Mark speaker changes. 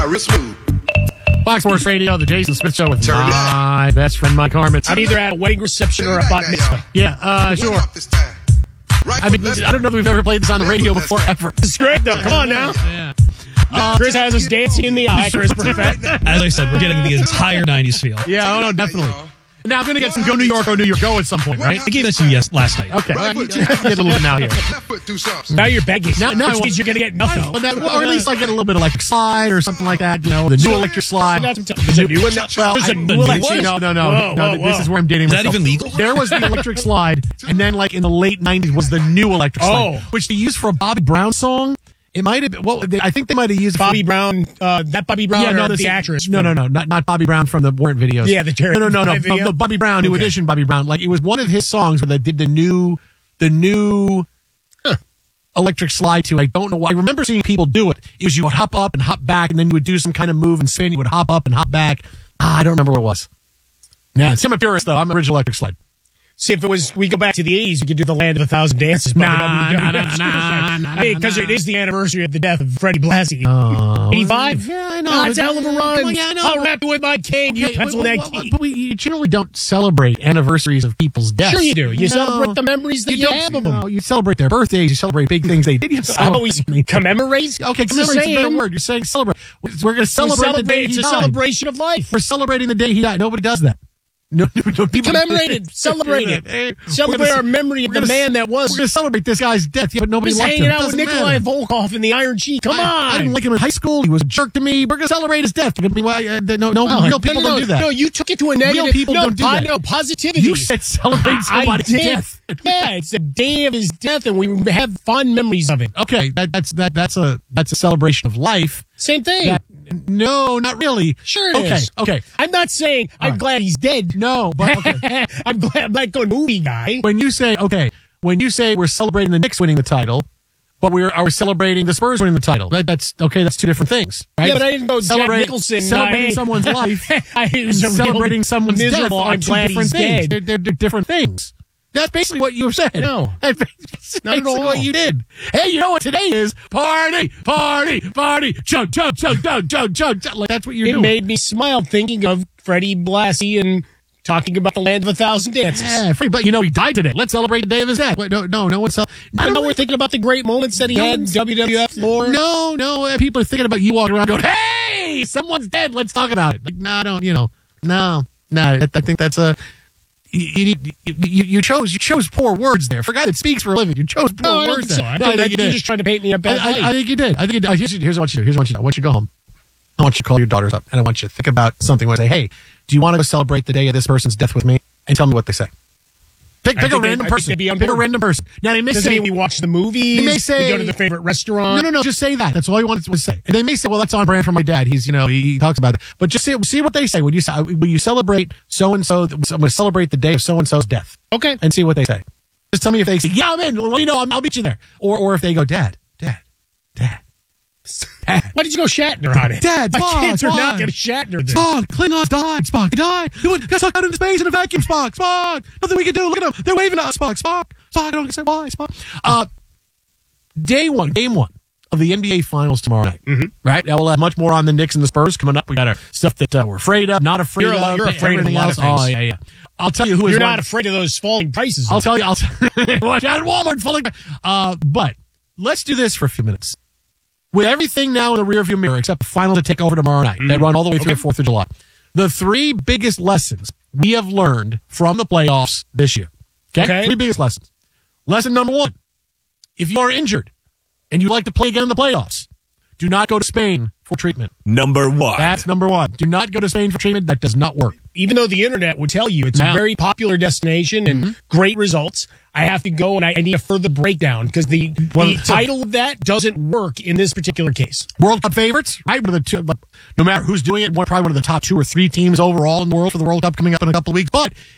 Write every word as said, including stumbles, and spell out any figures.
Speaker 1: Real smooth.
Speaker 2: Fox Sports Radio, the Jason Smith Show with
Speaker 1: Turn it
Speaker 2: my best friend Mike Harmon.
Speaker 3: I'm either at a wedding reception or a bat mitzvah.
Speaker 2: Yeah, uh, sure. I mean, I don't know if we've ever played this on the radio before, ever.
Speaker 3: It's great, though. Come on now.
Speaker 2: Yeah.
Speaker 3: Uh, Chris has us dancing in the eye. Chris Perfect.
Speaker 4: As I said, we're getting the entire nineties feel.
Speaker 2: Yeah, oh no, definitely. Now I'm going to get some Go New York, Go New York, Go at some point, right?
Speaker 4: I gave that to you yes, last night.
Speaker 2: Okay, well, you get a little bit now here.
Speaker 3: Now you're begging.
Speaker 2: Now, now
Speaker 3: Which means you're going to get nothing.
Speaker 2: Well, that, well, or at least I get a little bit of electric slide or something like that. You know, the new electric slide.
Speaker 3: There's a new one.
Speaker 2: Well,
Speaker 3: There's
Speaker 2: I-
Speaker 3: a new electric.
Speaker 2: No, no, no.
Speaker 3: Whoa,
Speaker 2: no
Speaker 3: whoa,
Speaker 2: this
Speaker 3: whoa.
Speaker 2: is where I'm dating
Speaker 4: Is that
Speaker 2: myself.
Speaker 4: even legal?
Speaker 2: There was the electric slide, and then like in the late nineties was the new electric slide,
Speaker 3: Oh.
Speaker 2: which they used for a Bobby Brown song. It might have been, well, they, I think they might have used it for-
Speaker 3: Bobby Brown, uh, that Bobby Brown,
Speaker 2: Yeah,
Speaker 3: or
Speaker 2: no,
Speaker 3: the
Speaker 2: this-
Speaker 3: actress.
Speaker 2: No, no, no, not not Bobby Brown from the Warrant videos.
Speaker 3: Yeah, the Jared
Speaker 2: No, no, no, no,
Speaker 3: video?
Speaker 2: no, the Bobby Brown, New
Speaker 3: Okay.
Speaker 2: Edition Bobby Brown. Like it was one of his songs where they did the new, the new huh, electric slide to. I don't know why. I remember seeing people do it. It was you would hop up and hop back, and then you would do some kind of move and spin. You would hop up and hop back. Ah, I don't remember what it was. Yeah, I'm a purist though. I'm an original electric slide.
Speaker 3: See, if it was, we go back to the eighties, we could do the Land of a Thousand Dances.
Speaker 2: Nah, nah, nah, nah, nah,
Speaker 3: Hey, because
Speaker 2: nah.
Speaker 3: it is the anniversary of the death of Freddie Blassie.
Speaker 2: Oh,
Speaker 3: eighty-five?
Speaker 2: Yeah, I know.
Speaker 3: Oh, it's a hell of a run.
Speaker 2: Well, yeah, I know.
Speaker 3: I'll wrap it with my cane, you
Speaker 2: Okay,
Speaker 3: pencil
Speaker 2: but-
Speaker 3: that
Speaker 2: but-
Speaker 3: key.
Speaker 2: But we you generally don't celebrate anniversaries of people's deaths.
Speaker 3: Sure you do. You
Speaker 2: No.
Speaker 3: celebrate the memories that you,
Speaker 2: don't-
Speaker 3: have of them.
Speaker 2: No, you celebrate their birthdays. You celebrate big things they did. You
Speaker 3: I
Speaker 2: celebrate.
Speaker 3: always commemorate.
Speaker 2: Okay,
Speaker 3: It's the
Speaker 2: commemorate is a better
Speaker 3: same.
Speaker 2: word. You're saying celebrate. We're going to
Speaker 3: We
Speaker 2: celebrate the day
Speaker 3: celebrate.
Speaker 2: he
Speaker 3: It's a
Speaker 2: died.
Speaker 3: celebration of life.
Speaker 2: We're celebrating the day he died. Nobody does that. No, no, no people
Speaker 3: Commemorate it. Celebrate it.
Speaker 2: Hey,
Speaker 3: Celebrate
Speaker 2: we're gonna-
Speaker 3: our memory of
Speaker 2: we're
Speaker 3: the
Speaker 2: gonna-
Speaker 3: man that was.
Speaker 2: We're going to celebrate this guy's death, yeah, but nobody
Speaker 3: was
Speaker 2: liked
Speaker 3: hanging
Speaker 2: him.
Speaker 3: out with
Speaker 2: Doesn't
Speaker 3: Nikolai
Speaker 2: matter.
Speaker 3: Volkov in the Iron Sheik. Come
Speaker 2: I,
Speaker 3: on.
Speaker 2: I didn't like him in high school. He was a jerk to me. We're going to celebrate his death. We're gonna be, uh, no, no,
Speaker 3: Oh,
Speaker 2: real
Speaker 3: no,
Speaker 2: people
Speaker 3: no,
Speaker 2: don't do that.
Speaker 3: No, you took it to a negative.
Speaker 2: people
Speaker 3: no,
Speaker 2: don't do
Speaker 3: po-
Speaker 2: that.
Speaker 3: No, positivity.
Speaker 2: You said celebrate
Speaker 3: I
Speaker 2: somebody's
Speaker 3: did.
Speaker 2: death.
Speaker 3: Yeah, it's the day of his death, and we have fond memories of it.
Speaker 2: Okay, that, that's that that's a that's a celebration of life.
Speaker 3: Same thing.
Speaker 2: That, no, not really.
Speaker 3: Sure it
Speaker 2: okay,
Speaker 3: is.
Speaker 2: Okay,
Speaker 3: I'm not saying I'm
Speaker 2: right.
Speaker 3: glad he's dead.
Speaker 2: No, but okay.
Speaker 3: I'm glad I'm not going movie guy.
Speaker 2: when you say okay, when you say we're celebrating the Knicks winning the title, but we're are we celebrating the Spurs winning the title? That, that's okay. That's two different things, right?
Speaker 3: Yeah, but I didn't go Jack
Speaker 2: Celebrate-
Speaker 3: Nicholson.
Speaker 2: Celebrating
Speaker 3: uh, hey.
Speaker 2: someone's life
Speaker 3: I, it
Speaker 2: and
Speaker 3: was a real
Speaker 2: celebrating someone's death
Speaker 3: miserable.
Speaker 2: are
Speaker 3: I'm
Speaker 2: two
Speaker 3: glad
Speaker 2: different
Speaker 3: he's
Speaker 2: things.
Speaker 3: dead.
Speaker 2: They're, they're, they're different things. That's basically what you said.
Speaker 3: No.
Speaker 2: That's basically
Speaker 3: Not at all.
Speaker 2: what you did. Hey, you know what today is? Party, party, party. Chug, chug, chug, chug, chug, chug, chug. Like that's what you're
Speaker 3: It
Speaker 2: doing.
Speaker 3: made me smile thinking of Freddie Blassie and talking about the Land of a Thousand Dances.
Speaker 2: Yeah, free, but you know he died today. Let's celebrate the day of his death. Wait, no, no, no one's. Cel-
Speaker 3: I know we're thinking about the great moments that he
Speaker 2: No
Speaker 3: had in
Speaker 2: one's-
Speaker 3: W W F lore.
Speaker 2: No, no. uh, People are thinking about you walking around going, "Hey, someone's dead. Let's talk about it." Like, no, I don't. You know, no, no. I, I think that's a. You, you, you, you chose you chose poor words there. For a guy that speaks for a living, you chose poor
Speaker 3: No, I don't
Speaker 2: words
Speaker 3: think so.
Speaker 2: there.
Speaker 3: I
Speaker 2: No,
Speaker 3: think
Speaker 2: I
Speaker 3: that
Speaker 2: think you
Speaker 3: you're
Speaker 2: did.
Speaker 3: just trying to paint me a bad
Speaker 2: I,
Speaker 3: light.
Speaker 2: I, I think you did. I think you did. Here's, here's what you do. Here's what you do. I want you to go home. I want you to call your daughters up, and I want you to think about something where I say, "Hey, do you want to go celebrate the day of this person's death with me?" And tell me what they say. Pick,
Speaker 3: I
Speaker 2: pick a
Speaker 3: think they-
Speaker 2: random
Speaker 3: I think
Speaker 2: person.
Speaker 3: they'd be on
Speaker 2: Pick a
Speaker 3: board.
Speaker 2: random person. Now they may
Speaker 3: Does it
Speaker 2: say,
Speaker 3: mean we watch the movies?
Speaker 2: They may say-
Speaker 3: we go to the favorite restaurant.
Speaker 2: No, no, no. Just say that. That's all you want to say. And they may say, "Well, that's on brand for my dad. He's, you know, he, he talks about it." But just see, see what they say. When you say- when you celebrate so and so, when celebrate the day of so and so's death,
Speaker 3: Okay.
Speaker 2: and see what they say. Just tell me if they say, "Yeah, I'm in." Well, you know, I'll meet you there. Or, or if they go, "Dad, Dad, Dad, Dad."
Speaker 3: Why did you go Shatner on it?
Speaker 2: Dad,
Speaker 3: My
Speaker 2: Spock,
Speaker 3: kids are not
Speaker 2: Spock.
Speaker 3: going to Shatner this.
Speaker 2: Spock, Klingons died. Spock, they died. They went- got sucked out into space in a vacuum. Spock, Spock. Nothing we can do. Look at them. They're waving at us. Spock, Spock, Spock. I don't say why. Spock. Uh, day one, game one of the N B A Finals tomorrow night. Mm-hmm. Right now, we'll have much more on the Knicks and the Spurs coming up. We got our stuff that uh, we're afraid of, not afraid
Speaker 3: You're a
Speaker 2: of.
Speaker 3: lot- you're afraid of a
Speaker 2: everything
Speaker 3: lot
Speaker 2: else.
Speaker 3: of things.
Speaker 2: Oh yeah, yeah. I'll tell you who is
Speaker 3: You're
Speaker 2: one-
Speaker 3: not afraid of those falling prices.
Speaker 2: I'll tell you. I'll watch out at Walmart. Falling. Uh, but let's do this for a few minutes. With everything now in the rearview mirror, except the finals that take over tomorrow night, that run all the way through the fourth of July. The three biggest lessons we have learned from the playoffs this year. Okay?
Speaker 3: Okay.
Speaker 2: Three biggest lessons. Lesson number one. If you are injured and you like to play again in the playoffs, do not go to Spain for treatment.
Speaker 4: Number one.
Speaker 2: That's number one. Do not go to Spain for treatment. That does not work.
Speaker 3: Even though the internet would tell you it's
Speaker 2: Now-
Speaker 3: a very popular destination and
Speaker 2: Mm-hmm.
Speaker 3: great results, I have to go and I, I need a further breakdown because the,
Speaker 2: Well,
Speaker 3: the
Speaker 2: so-
Speaker 3: title of that doesn't work in this particular case.
Speaker 2: World Cup favorites, right? One of the two, no matter who's doing it, one, probably one of the top two or three teams overall in the world for the World Cup coming up in a couple of weeks. But